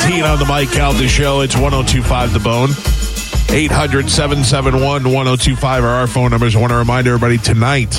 8:15 on the Mike Calta Show. It's 102.5 The Bone. 800-771-1025 are our phone numbers. I want to remind everybody tonight,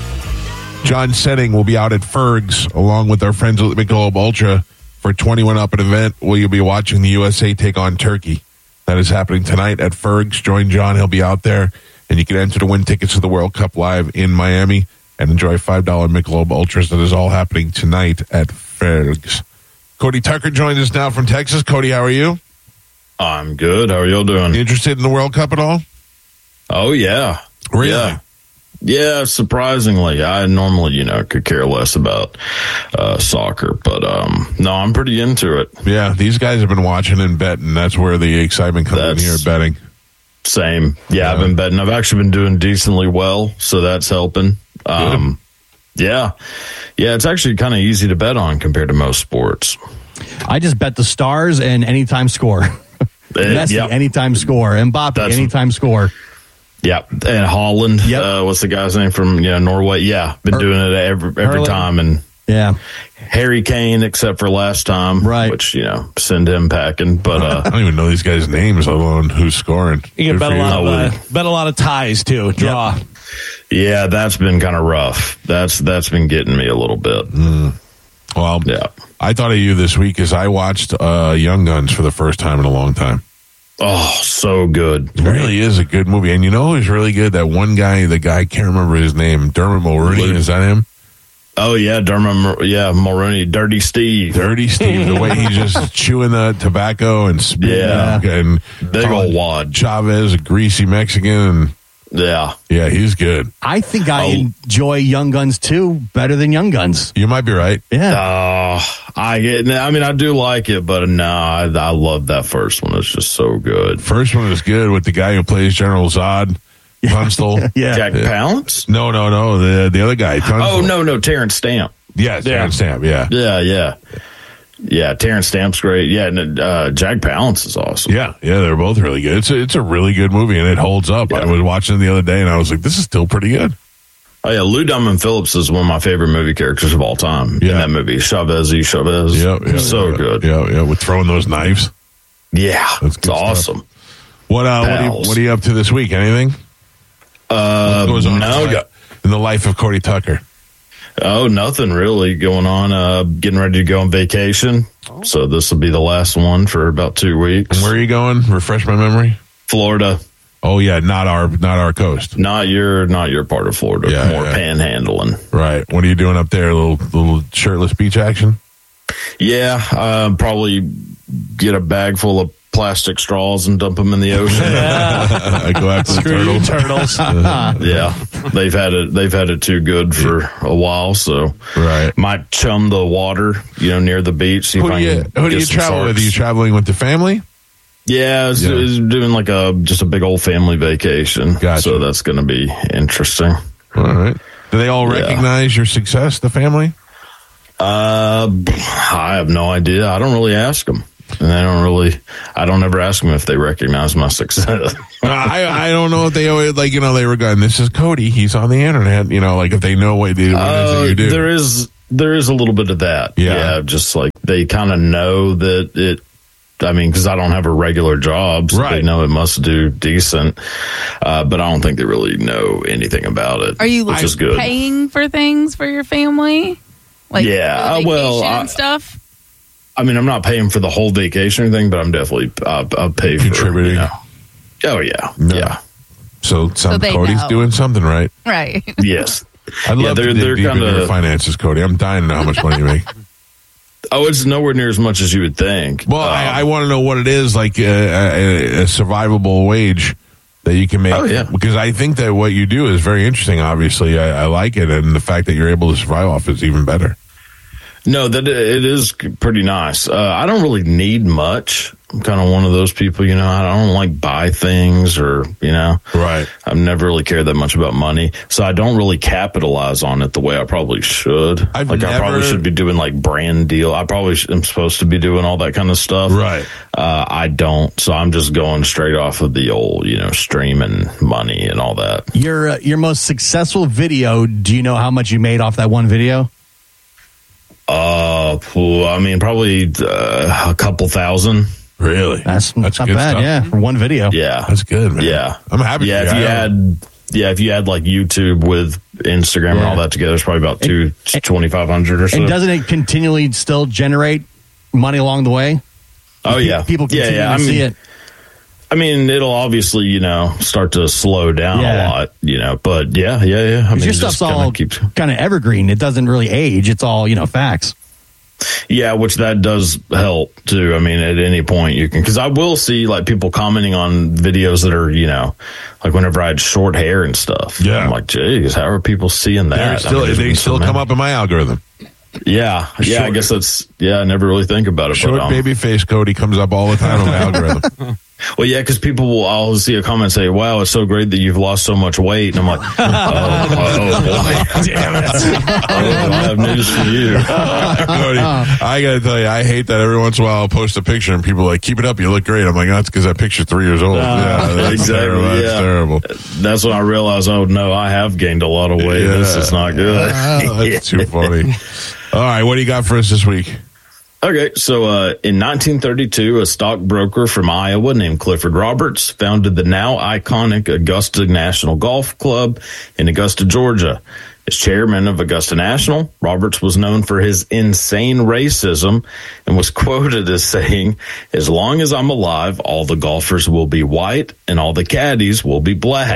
John Senning will be out at Ferg's along with our friends at Michelob Ultra for 21 Up, an event where you'll be watching the USA take on Turkey. That is happening tonight at Ferg's. Join John. He'll be out there, and you can enter to win tickets to the World Cup live in Miami and enjoy $5 Michelob Ultras. That is all happening tonight at Ferg's. Cody Tucker joins us now from Texas. Cody, how are you? I'm good. How are y'all doing? Interested in the World Cup at all? Oh, yeah. Really? Yeah, surprisingly. I normally, could care less about soccer, but no, I'm pretty into it. Yeah, these guys have been watching and betting. That's where the excitement comes in here, betting. Same. Yeah, I've been betting. I've actually been doing decently well, so that's helping. Yeah, it's actually kind of easy to bet on compared to most sports. I just bet the Stars and anytime score. Messi, anytime score. Mbappe, anytime score. Yeah, and Haaland. What's the guy's name from Norway? Yeah, been doing it every time. And Harry Kane, except for last time, right? Which send him packing. But I don't even know these guys' names, let alone who's scoring. You can bet a lot of ties too. Draw. Yep. Yeah, that's been kind of rough. That's been getting me a little bit. Well, I thought of you this week as I watched Young Guns for the first time in a long time. Oh, so good. It really is a good movie. And who's really good? That one guy, I can't remember his name. Dermot Mulroney, is that him? Oh, yeah, Mulroney, Dirty Steve. Dirty Steve, the way he's just chewing the tobacco and spitting and big old wad. Chavez, a greasy Mexican. Yeah, he's good. I think I enjoy Young Guns too better than Young Guns. You might be right. Yeah. I do like it, but no, I love that first one. It's just so good. First one is good with the guy who plays General Zod. Tunstall. Jack Palance? No. The other guy. Tunstall. Oh, no. Terrence Stamp. Yes, Terrence Stamp, Yeah, Terrence Stamp's great. Yeah, and Jack Palance is awesome. Yeah, they're both really good. It's a really good movie, and it holds up. Yeah. I was watching it the other day, and I was like, this is still pretty good. Oh, yeah, Lou Diamond Phillips is one of my favorite movie characters of all time in that movie. Chavez. So good. Yeah, with throwing those knives. Yeah, it's awesome. What are you up to this week? Anything? What goes on in the life of Cody Tucker? Oh, nothing really going on. Getting ready to go on vacation. So this will be the last one for about 2 weeks. And where are you going? Refresh my memory. Florida. Oh yeah, not our coast. Not your part of Florida. Yeah, more panhandling. Right. What are you doing up there? A little shirtless beach action? Yeah, probably get a bag full of plastic straws and dump them in the ocean. Go after the turtles. Yeah, they've had it too good for a while, so might chum the water, near the beach. Who do you travel with? Are you traveling with the family? Yeah, it's doing like just a big old family vacation. Gotcha. So that's going to be interesting. All right. Do they all recognize your success, the family? I have no idea. I don't really ask them. And I don't ever ask them if they recognize my success. I don't know if they always, they were going, this is Cody, he's on the internet, if they know what it is that you do. There is a little bit of that. Yeah, just like they kind of know that it, because I don't have a regular job, so they know it must do decent. But I don't think they really know anything about it. Are you which is good. Paying for things for your family? And stuff? I'm not paying for the whole vacation or anything, but I'm definitely I'll pay for contributing. Oh yeah, yeah. So Cody's doing something right. Right. Yes. I'd love to dig deep into your finances, Cody. I'm dying to know how much money you make. Oh, it's nowhere near as much as you would think. Well, I want to know what it is, like a survivable wage that you can make. Oh, yeah. Because I think that what you do is very interesting. Obviously, I like it, and the fact that you're able to survive off is even better. No, that it is pretty nice. I don't really need much. I'm kind of one of those people, I don't like buy things or, Right. I've never really cared that much about money. So I don't really capitalize on it the way I probably should. I probably should be doing like brand deal. I probably am supposed to be doing all that kind of stuff. Right. I don't. So I'm just going straight off of the old, streaming money and all that. Your most successful video, do you know how much you made off that one video? I mean, probably a couple thousand. Really? That's not bad, stuff. Yeah, for one video. Yeah. That's good, man. Yeah. I'm happy. Yeah, if you had like YouTube with Instagram and all that together, it's probably about 2,500 or so. And doesn't it continually still generate money along the way? Oh, yeah. People continue to see it. I mean, it'll obviously, start to slow down a lot, but yeah. I mean, your stuff's all kind of evergreen. It doesn't really age. It's all, facts. Yeah, which that does help too. I mean, at any point you can, because I will see like people commenting on videos that are, like whenever I had short hair and stuff. Yeah. I'm like, geez, how are people seeing that? They still come up in my algorithm. Yeah. I guess I never really think about it. Short baby face Cody comes up all the time on my algorithm. Well, yeah, because I'll see a comment say, wow, it's so great that you've lost so much weight. And I'm like, oh boy. Damn it. I have news for you. Cody, I got to tell you, I hate that every once in a while I'll post a picture and people are like, keep it up, you look great. I'm like, that's because that picture's 3 years old. That's exactly. Terrible. That's terrible. That's when I realized, oh, no, I have gained a lot of weight. Yeah. This is not good. That's too funny. All right, what do you got for us this week? Okay, so in 1932, a stockbroker from Iowa named Clifford Roberts founded the now iconic Augusta National Golf Club in Augusta, Georgia. As chairman of Augusta National, Roberts was known for his insane racism and was quoted as saying, "As long as I'm alive, all the golfers will be white and all the caddies will be black."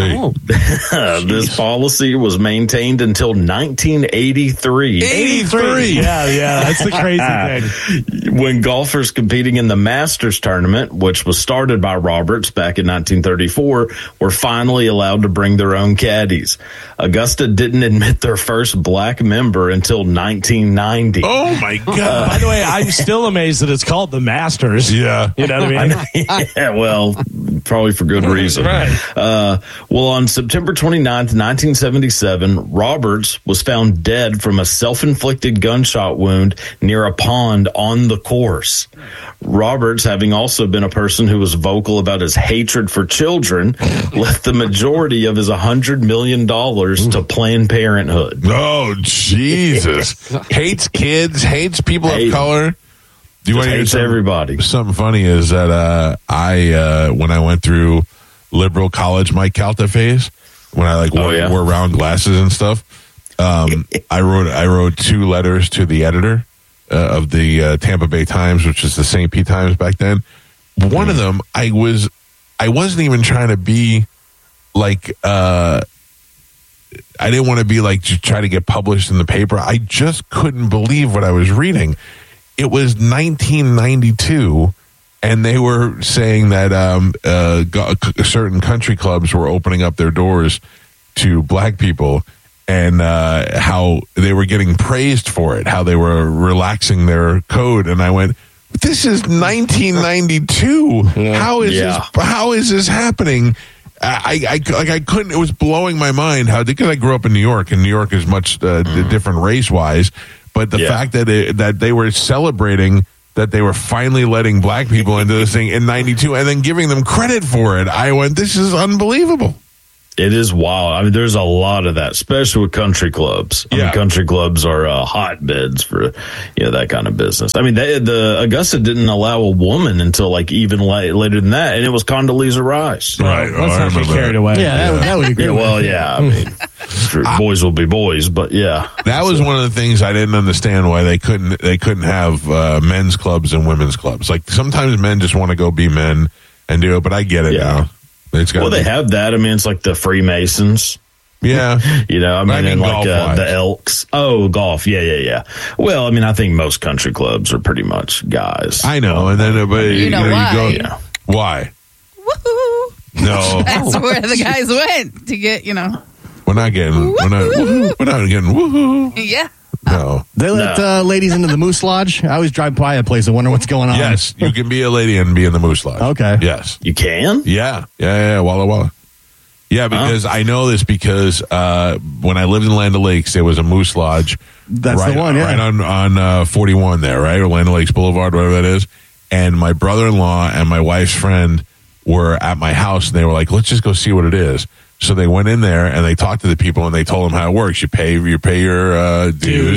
This policy was maintained until 1983. 83? Yeah, that's the crazy thing. When golfers competing in the Masters tournament, which was started by Roberts back in 1934, were finally allowed to bring their own caddies. Augusta didn't admit their first black member until 1990. Oh my God. By the way, I'm still amazed that it's called the Masters. Yeah. You know what I mean? Yeah, well, probably for good reason. Right. Well, on September 29th, 1977, Roberts was found dead from a self-inflicted gunshot wound near a pond on the course. Roberts, having also been a person who was vocal about his hatred for children, left the majority of his $100 million to Planned Parenthood. Oh, Jesus. Hates kids, hates people of color. Do you want to hates everybody. Something funny is that when I went through liberal college Mike Calta phase, when I wore round glasses and stuff, I wrote 2 letters to the editor of the Tampa Bay Times, which is the St. Pete Times back then. One of them, I wasn't even trying to be like, I didn't want to be like, to try to get published in the paper. I just couldn't believe what I was reading. It was 1992, and they were saying that certain country clubs were opening up their doors to black people, and how they were getting praised for it, how they were relaxing their code. And I went, this is 1992. How is this happening? I couldn't. It was blowing my mind how, because I grew up in New York, and New York is much different race wise. But the fact that they were celebrating that they were finally letting black people into this thing in 92 and then giving them credit for it, I went, this is unbelievable. It is wild. I mean, there's a lot of that, especially with country clubs. I mean, country clubs are hotbeds for that kind of business. I mean, the Augusta didn't allow a woman until like even later than that, and it was Condoleezza Rice. Right. Let's not get carried away. Yeah, that would agree. Yeah, well, yeah. I mean, boys will be boys, but yeah, that was one of the things I didn't understand, why they couldn't have men's clubs and women's clubs. Like sometimes men just want to go be men and do it, but I get it now. They have that. I mean, it's like the Freemasons. Yeah. I mean, and like the Elks. Oh, golf. Yeah. Well, I mean, I think most country clubs are pretty much guys. I know. And then, but you know why? You go, why? Woohoo. No. That's where the guys went to get, We're not getting woohoo. Yeah. No. They let ladies into the Moose Lodge. I always drive by a place and wonder what's going on. Yes, you can be a lady and be in the Moose Lodge. Okay. Yes. You can? Yeah. Walla Walla. Yeah, because I know this because when I lived in Land O'Lakes, there was a Moose Lodge. That's the one, Right on 41 there, right? Or Land O'Lakes Boulevard, whatever that is. And my brother-in-law and my wife's friend were at my house, and they were like, let's just go see what it is. So they went in there and they talked to the people and they told them how it works. You pay your dues.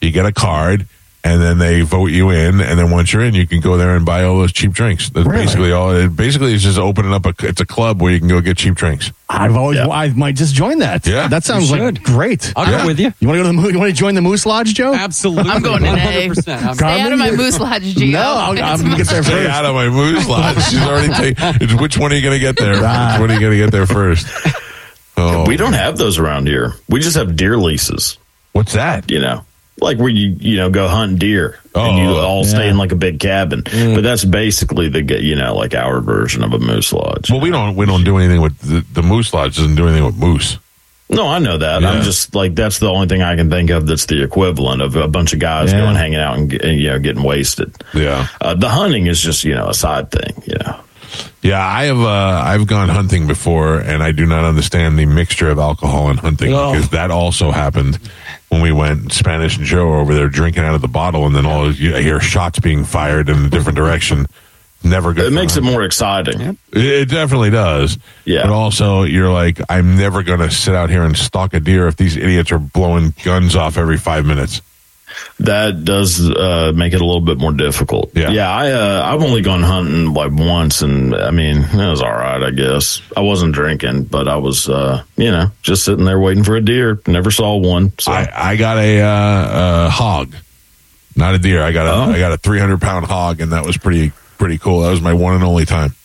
You get a card, and then they vote you in, and then once you're in, you can go there and buy all those cheap drinks. That's basically all. Basically, it's just opening up it's a club where you can go get cheap drinks. I might just join that. Yeah, that sounds like great. I'll go with you. You want to go to you want to join the Moose Lodge, Joe? Absolutely. I'm going today. 100%. Stay out of my Moose Lodge, Gio. No, I'm going to get there first. Stay out of my Moose Lodge. She's already taken. Which one are you going to get there? Which one are you going to get there first? Oh, we don't have those around here. We just have deer leases. What's that? Like where you go hunt deer and you all stay in like a big cabin. But that's basically like our version of a Moose Lodge. Well, we don't do anything with the Moose Lodge. Doesn't do anything with moose. No, I know that. Yeah. I'm just like, that's the only thing I can think of that's the equivalent of a bunch of guys going hanging out and getting wasted. Yeah. The hunting is just a side thing. Yeah, I've gone hunting before, and I do not understand the mixture of alcohol and hunting because that also happened when we went. Spanish and Joe were over there drinking out of the bottle, and then I hear shots being fired in a different direction. Never good. It makes it more exciting. Yep. It definitely does. Yeah. But also, you're like, I'm never going to sit out here and stalk a deer if these idiots are blowing guns off every 5 minutes. That does make it a little bit more difficult. Yeah. I've only gone hunting like once, and I mean, it was all right, I guess. I wasn't drinking, but I was, just sitting there waiting for a deer. Never saw one. So. I got a hog, not a deer. I got a 300-pound hog, and that was pretty cool. That was my one and only time.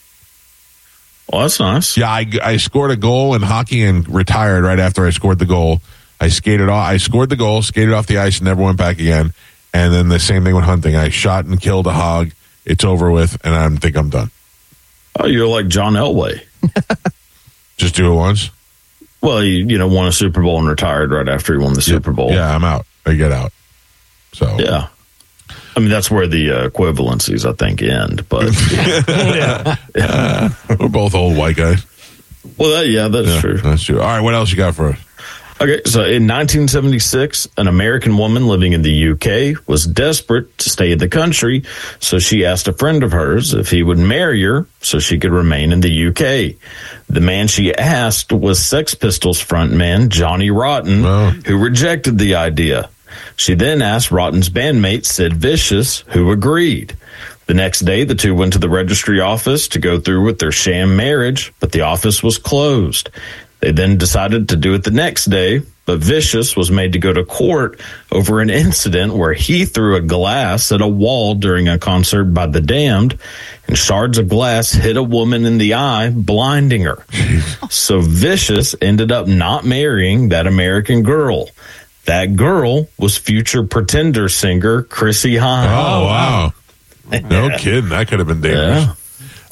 Well, that's nice. Yeah, I scored a goal in hockey and retired right after I scored the goal. I scored the goal, skated off the ice, and never went back again. And then the same thing with hunting. I shot and killed a hog. It's over with, and I think I'm done. Oh, you're like John Elway. Just do it once? Well, he won a Super Bowl and retired right after he won the Super Bowl. Yeah, I'm out. I get out. So yeah. I mean, that's where the equivalencies, I think, end. But we're both old white guys. Well, that's true. That's true. All right, what else you got for us? Okay, so in 1976, an American woman living in the UK was desperate to stay in the country, so she asked a friend of hers if he would marry her so she could remain in the UK. The man she asked was Sex Pistols frontman Johnny Rotten, who rejected the idea. She then asked Rotten's bandmate Sid Vicious, who agreed. The next day, the two went to the registry office to go through with their sham marriage, but the office was closed. They then decided to do it the next day, but Vicious was made to go to court over an incident where he threw a glass at a wall during a concert by The Damned, and shards of glass hit a woman in the eye, blinding her. So Vicious ended up not marrying that American girl. That girl was future Pretender singer Chrissie Hynde. Oh, wow. No kidding. That could have been dangerous. Yeah.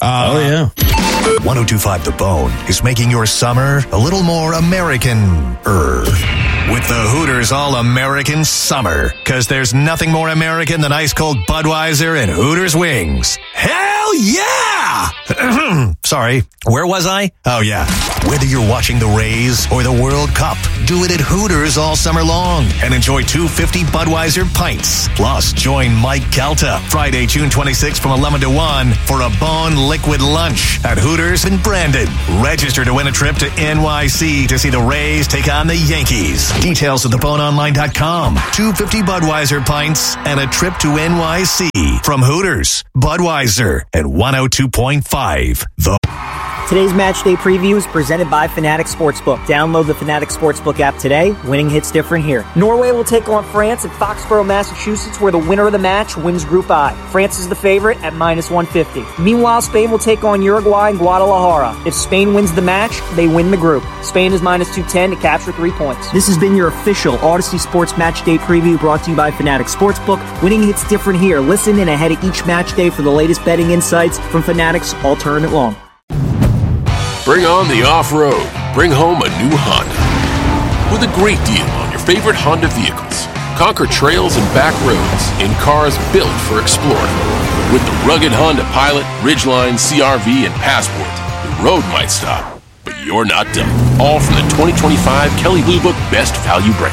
102.5 The Bone is making your summer a little more American-er. With the Hooters All-American Summer. Because there's nothing more American than ice-cold Budweiser and Hooters wings. Hell yeah! Sorry, where was I? Oh, yeah. Whether you're watching the Rays or the World Cup, do it at Hooters all summer long and enjoy 250 Budweiser pints. Plus, join Mike Calta Friday, June 26th from 11 to 1 for a Bone Liquid Lunch at Hooters in Brandon. Register to win a trip to NYC to see the Rays take on the Yankees. Details at theboneonline.com. 250 Budweiser pints and a trip to NYC from Hooters, Budweiser, and 102.5 The. Today's match day preview is presented by Fanatics Sportsbook. Download the Fanatics Sportsbook app today. Winning hits different here. Norway will take on France at Foxborough, Massachusetts, where the winner of the match wins Group I. France is the favorite at -150. Meanwhile, Spain will take on Uruguay in Guadalajara. If Spain wins the match, they win the group. Spain is -210 to capture 3 points. This has been your official Odyssey Sports Match Day preview brought to you by Fanatics Sportsbook. Winning hits different here. Listen in ahead of each match day for the latest betting insights from Fanatics all tournament long. Bring on the off-road. Bring home a new Honda. With a great deal on your favorite Honda vehicles. Conquer trails and back roads in cars built for exploring. With the rugged Honda Pilot, Ridgeline, CR-V, and Passport, the road might stop, but you're not done. All from the 2025 Kelley Blue Book Best Value brand.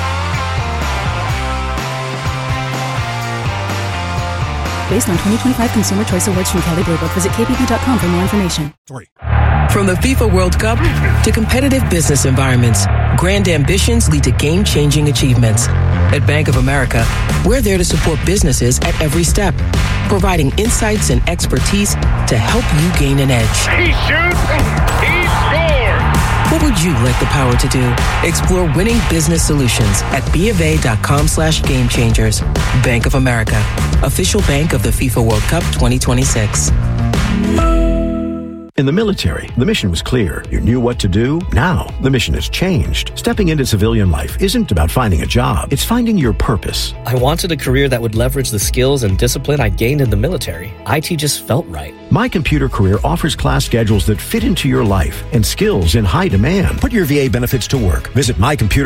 Based on 2025 Consumer Choice Awards from Kelley Blue Book, visit kbb.com for more information. From the FIFA World Cup to competitive business environments, Grand ambitions lead to game-changing achievements. At Bank of America, we're there to support businesses at every step, providing insights and expertise to help you gain an edge. He shoots, he scores! What would you like the power to do? Explore winning business solutions at BofA.com/gamechangers. Bank of America, official bank of the FIFA World Cup 2026. In the military, the mission was clear. You knew what to do. Now, the mission has changed. Stepping into civilian life isn't about finding a job. It's finding your purpose. I wanted a career that would leverage the skills and discipline I gained in the military. IT just felt right. My Computer Career offers class schedules that fit into your life and skills in high demand. Put your VA benefits to work. Visit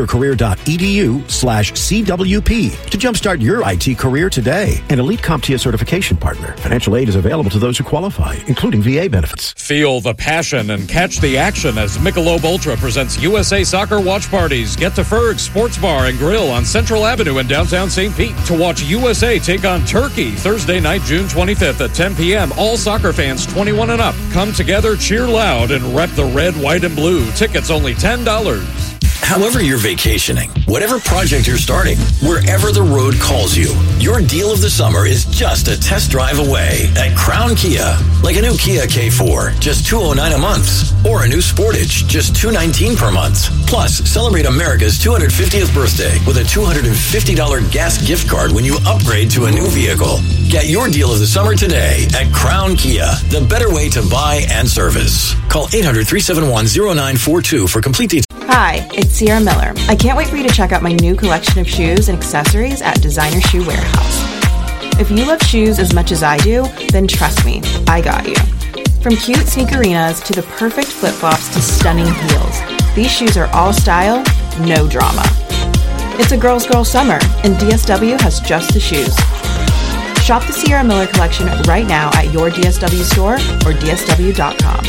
mycomputercareer.edu/CWP to jumpstart your IT career today. An elite CompTIA certification partner. Financial aid is available to those who qualify, including VA benefits. Feel the passion and catch the action as Michelob Ultra presents USA Soccer Watch Parties. Get to Ferg's Sports Bar and Grill on Central Avenue in downtown St. Pete to watch USA take on Turkey Thursday night, June 25th at 10 p.m. All soccer fans 21 and up. Come together, cheer loud, and rep the red, white, and blue. Tickets only $10. However you're vacationing, whatever project you're starting, wherever the road calls you, your deal of the summer is just a test drive away at Crown Kia. Like a new Kia K4, just $209 a month. Or a new Sportage, just $219 per month. Plus, celebrate America's 250th birthday with a $250 gas gift card when you upgrade to a new vehicle. Get your deal of the summer today at Crown Kia, the better way to buy and service. Call 800-371-0942 for complete details. Hi, it's Sierra Miller. I can't wait for you to check out my new collection of shoes and accessories at Designer Shoe Warehouse. If you love shoes as much as I do, then trust me, I got you. From cute sneakerinas to the perfect flip-flops to stunning heels, these shoes are all style, no drama. It's a girl's girl summer, and DSW has just the shoes. Shop the Sierra Miller collection right now at your DSW store or dsw.com.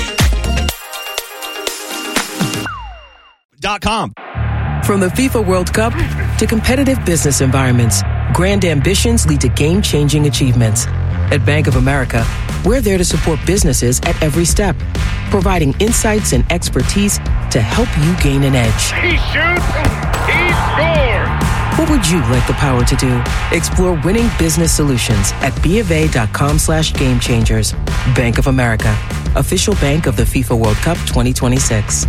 From the FIFA World Cup to competitive business environments, grand ambitions lead to game-changing achievements. At Bank of America, we're there to support businesses at every step, providing insights and expertise to help you gain an edge. He shoots, he scores! What would you like the power to do? Explore winning business solutions at BofA.com/gamechangers. Bank of America, official bank of the FIFA World Cup 2026.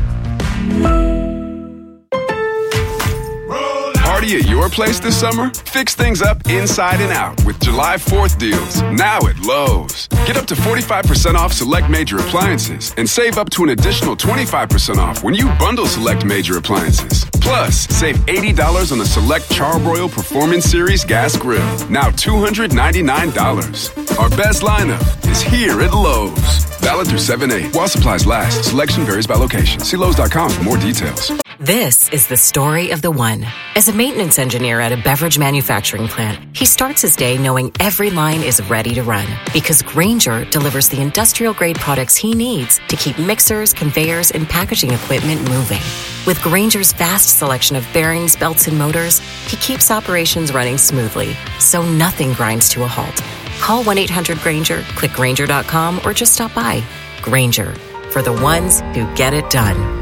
Party at your place this summer? Fix things up inside and out with July 4th deals now at Lowe's. Get up to 45% off select major appliances and save up to an additional 25% off when you bundle select major appliances. Plus, save $80 on the select Charbroil Performance Series gas grill, now $299. Our best lineup is here at Lowe's. Valid through 7/8 while supplies last. Selection varies by location. See Lowe's.com for more details. This is the story of the one. As a maintenance engineer at a beverage manufacturing plant, he starts his day knowing every line is ready to run because Grainger delivers the industrial-grade products he needs to keep mixers, conveyors, and packaging equipment moving. With Grainger's vast selection of bearings, belts, and motors, he keeps operations running smoothly, so nothing grinds to a halt. Call 1-800-GRAINGER, click Grainger.com, or just stop by. Grainger, for the ones who get it done.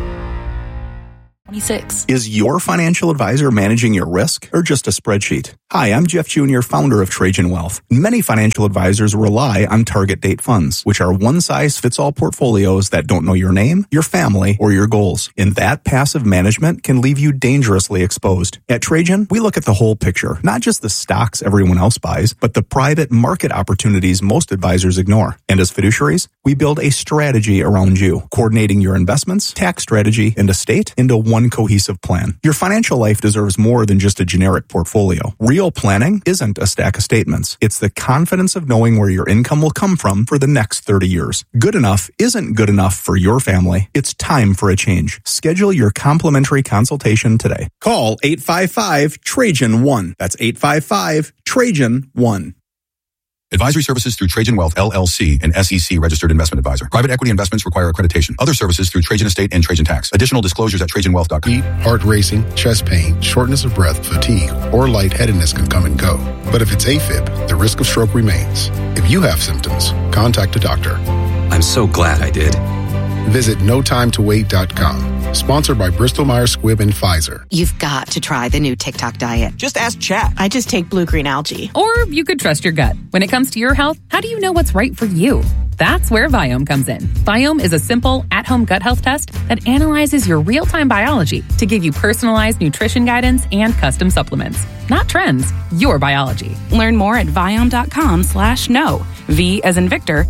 26. Is your financial advisor managing your risk or just a spreadsheet? Hi, I'm Jeff Jr., founder of Trajan Wealth. Many financial advisors rely on target date funds, which are one-size-fits-all portfolios that don't know your name, your family, or your goals. And that passive management can leave you dangerously exposed. At Trajan, we look at the whole picture, not just the stocks everyone else buys, but the private market opportunities most advisors ignore. And as fiduciaries, we build a strategy around you, coordinating your investments, tax strategy, and estate into one cohesive plan. Your financial life deserves more than just a generic portfolio. Real planning isn't a stack of statements. It's the confidence of knowing where your income will come from for the next 30 years. Good enough isn't good enough for your family. It's time for a change. Schedule your complimentary consultation today. Call 855-TRAJAN-1. That's 855-TRAJAN-1. Advisory services through Trajan Wealth, LLC, an SEC registered investment advisor. Private equity investments require accreditation. Other services through Trajan Estate and Trajan Tax. Additional disclosures at TrajanWealth.com. Heat, heart racing, chest pain, shortness of breath, fatigue, or lightheadedness can come and go. But if it's AFib, the risk of stroke remains. If you have symptoms, contact a doctor. I'm so glad I did. Visit NoTimeToWait.com. Sponsored by Bristol Myers Squibb and Pfizer. You've got to try the new TikTok diet. Just ask chat. I just take blue-green algae. Or you could trust your gut. When it comes to your health, how do you know what's right for you? That's where Viome comes in. Viome is a simple, at-home gut health test that analyzes your real-time biology to give you personalized nutrition guidance and custom supplements. Not trends, your biology. Learn more at Viome.com/know. V as in Victor,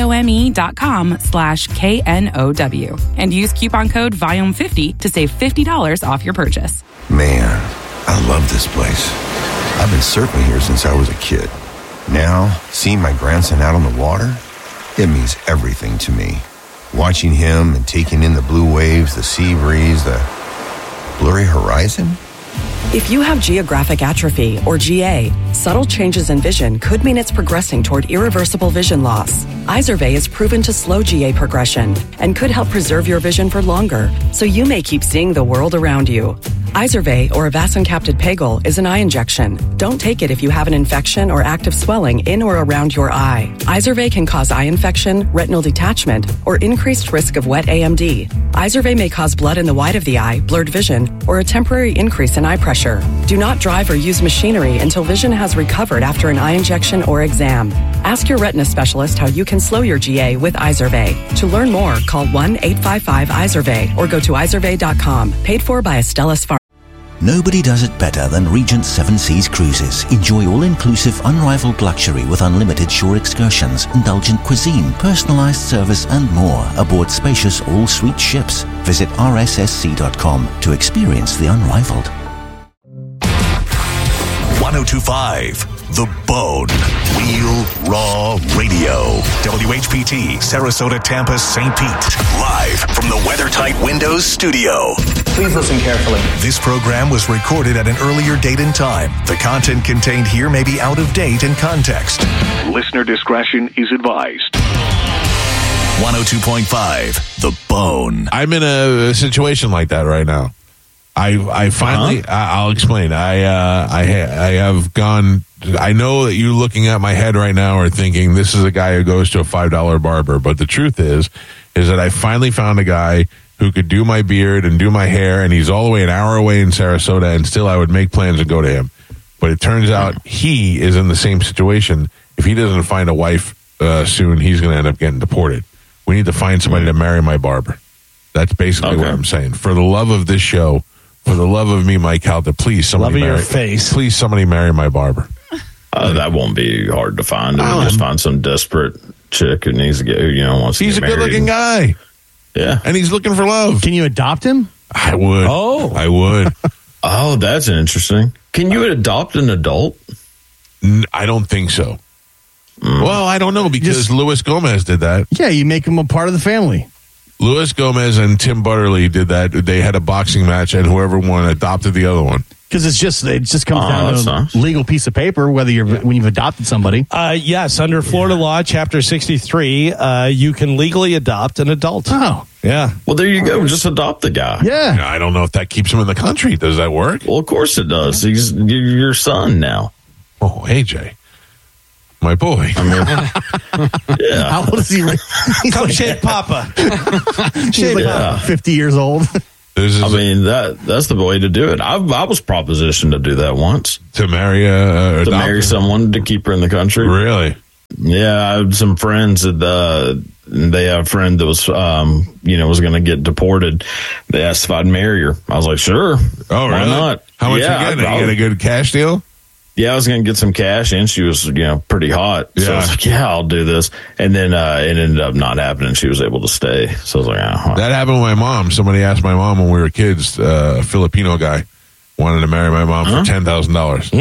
IOME.com/KNOW. And use coupon code Viome50 to save $50 off your purchase. Man, I love this place. I've been surfing here since I was a kid. Now, seeing my grandson out on the water, it means everything to me. Watching him and taking in the blue waves, the sea breeze, the blurry horizon. If you have geographic atrophy, or GA, subtle changes in vision could mean it's progressing toward irreversible vision loss. Izervay is proven to slow GA progression and could help preserve your vision for longer, so you may keep seeing the world around you. Izervay, or avacincaptad pegol, is an eye injection. Don't take it if you have an infection or active swelling in or around your eye. Izervay can cause eye infection, retinal detachment, or increased risk of wet AMD. Izervay may cause blood in the white of the eye, blurred vision, or a temporary increase in eye pressure. Do not drive or use machinery until vision has recovered after an eye injection or exam. Ask your retina specialist how you can slow your GA with Izervay. To learn more, call 1-855-IZERVAY or go to izervay.com. Paid for by Astellas Pharma. Nobody does it better than Regent Seven Seas Cruises. Enjoy all-inclusive, unrivaled luxury with unlimited shore excursions, indulgent cuisine, personalized service, and more aboard spacious all-suite ships. Visit rssc.com to experience the unrivaled. 1025 The Bone. Real Raw Radio. WHPT, Sarasota, Tampa, St. Pete. Live from the WeatherTight Windows studio. Please listen carefully. This program was recorded at an earlier date and time. The content contained here may be out of date and context. Listener discretion is advised. 102.5 The Bone. I'm in a situation like that right now. I finally, I'll explain. I have gone, I know that you looking at my head right now are thinking this is a guy who goes to a $5 barber. But the truth is that I finally found a guy who could do my beard and do my hair. And he's all the way an hour away in Sarasota. And still I would make plans to go to him. But it turns out he is in the same situation. If he doesn't find a wife soon, he's going to end up getting deported. We need to find somebody to marry my barber. That's basically what I'm saying. For the love of this show, for the love of me, Mike Calta, please somebody love of your face. Please somebody marry my barber. That won't be hard to find. Just find some desperate chick who needs to get, wants to He's get a married. good-looking guy. Yeah. And he's looking for love. Can you adopt him? I would. Oh. I would. Oh, that's interesting. Can you adopt an adult? I don't think so. Well, I don't know because Luis Gomez did that. Yeah, you make him a part of the family. Luis Gomez and Tim Butterly did that. They had a boxing match, and whoever won adopted the other one. Because it just comes down to a legal piece of paper, when you've adopted somebody. Yes, under Florida law, Chapter 63, you can legally adopt an adult. Oh, yeah. Well, there you go. Just adopt the guy. Yeah. I don't know if that keeps him in the country. Does that work? Well, of course it does. He's your son now. Oh, hey, Jay. My boy. I mean, yeah. How old is he? Come shake Papa. He's like 50 years old. That's the way to do it. I was propositioned to do that once. To marry someone to keep her in the country. Really? Yeah, I had some friends that they have a friend that was was going to get deported. They asked if I'd marry her. I was like, sure. Oh, really? Why not? How much you get? Did you get a good cash deal? Yeah, I was going to get some cash, and she was, pretty hot. Yeah. So I was like, yeah, I'll do this. And then it ended up not happening. She was able to stay. So I was like, That happened with my mom. Somebody asked my mom when we were kids, a Filipino guy wanted to marry my mom for $10,000.